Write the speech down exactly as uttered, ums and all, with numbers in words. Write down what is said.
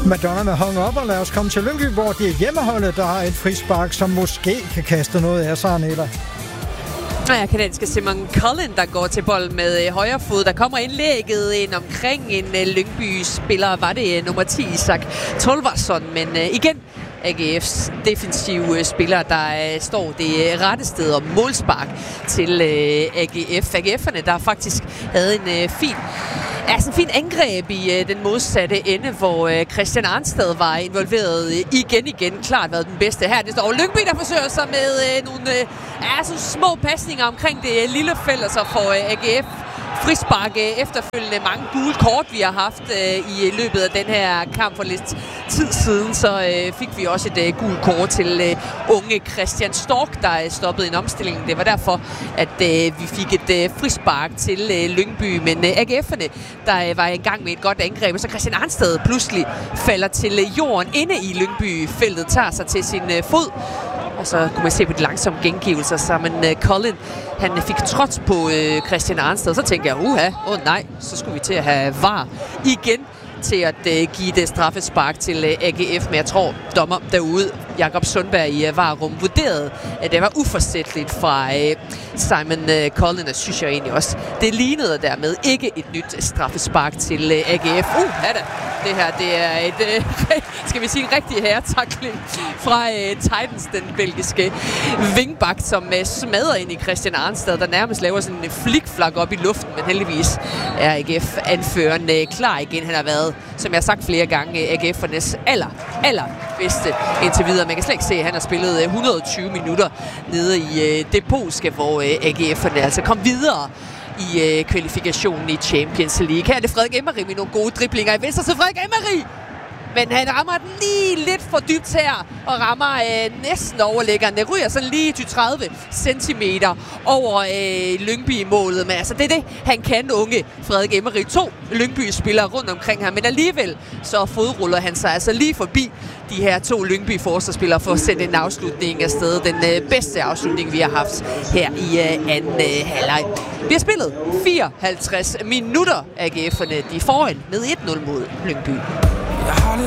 Madonna med Hung Up, og lad os komme til Lyngby, hvor det er hjemmeholdet, der har et frispark, som måske kan kaste noget af sig, Aneta. Ja, kanadiske Simon Cullen, der går til bold med øh, højre fod. Der kommer indlægget ind omkring en øh, Lyngby-spiller. Var det øh, nummer ti, Isak Tolvarsson, men øh, igen A G F's defensive øh, spiller, der øh, står det øh, rette sted og målspark til øh, A G F. A G F'erne, der faktisk havde en øh, fin Ja, sådan en fin angreb i øh, den modsatte ende, hvor øh, Christian Arnstad var involveret øh, igen igen. Klart været den bedste her. Det står Lyngby, der forsøger sig med øh, nogle øh, ja, sådan små pasninger omkring det øh, lille felt, og så får øh, A G F frispark øh, efterfølgende. Mange gule kort, vi har haft øh, i løbet af den her kamp for lidt tid siden. Så øh, fik vi også et øh, gult kort til øh, unge Christian Stork, der øh, stoppede en omstilling. Det var derfor, at øh, vi fik et øh, frispark til øh, Lyngby. Men øh, A G F'erne, der øh, var i gang med et godt angreb, og så Christian Arnstad pludselig falder til øh, jorden inde i Lyngby-feltet, tager sig til sin øh, fod. Og så kunne man se på de langsomme gengivelser, så men uh, Colin, han fik trods på uh, Christian Arnstad. Så tænkte jeg, uha, åh oh, nej, så skulle vi til at have V A R igen til at uh, give det straffespark til uh, A G F. Men jeg tror, dommer derude, Jakob Sundberg i uh, V A R-rum, vurderede, at det var uforsætteligt fra uh, Simon uh, Collin, og synes jeg egentlig også, det lignede dermed ikke et nyt straffespark til uh, A G F. Uh, da. Det her, det er et, uh, skal vi sige, en rigtig herretakling fra uh, Titans, den belgiske wingback, som uh, smadrer ind i Christian Arnstad, der nærmest laver sådan en flikflak op i luften, men heldigvis er A G F-anføreren uh, klar igen. Han har været, som jeg har sagt flere gange, A G F'ernes aller, aller bedste indtil videre. Man kan slet ikke se, at han har spillet et hundrede og tyve minutter nede i uh, det polske, hvor uh, A G F'erne altså kom videre i øh, kvalifikationen i Champions League. Her er det Frederik Emery med nogle gode driblinger i venstre til Frederik Emery. Men han rammer den lige lidt for dybt her, og rammer øh, næsten overlæggeren. Det ryger sådan lige til tredive centimeter over øh, Lyngby-målet. Men altså, det er det, han kan, unge Frederik Emery. To Lyngby-spillere rundt omkring ham, men alligevel så fodruller han sig altså lige forbi de her to Lyngby-forsvarsspillere for at sætte en afslutning af sted. Den øh, bedste afslutning, vi har haft her i øh, anden øh, halvleg. Vi har spillet fireoghalvtreds minutter. A G F'erne, de er foran med et nul mod Lyngby.